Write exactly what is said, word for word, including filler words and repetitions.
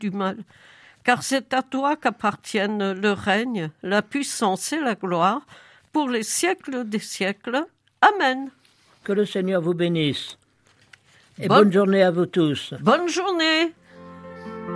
du mal. Car c'est à toi qu'appartiennent le règne, la puissance et la gloire, pour les siècles des siècles. Amen. Que le Seigneur vous bénisse. Et bonne, bonne journée à vous tous. Bonne journée.